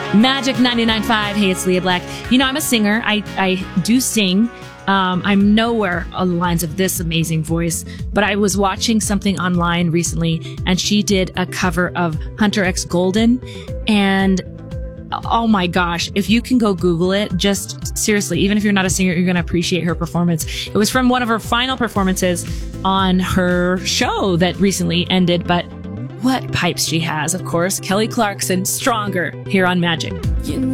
Magic 99.5. Hey, it's Leah Black. You know, I'm a singer. I do sing. I'm nowhere on the lines of this amazing voice, but I was watching something online recently and she did a cover of Hunter X Golden. And oh my gosh, if you can go Google it, just seriously, even if you're not a singer, you're going to appreciate her performance. It was from one of her final performances on her show that recently ended, but what pipes she has, of course. Kelly Clarkson, Stronger, here on Magic.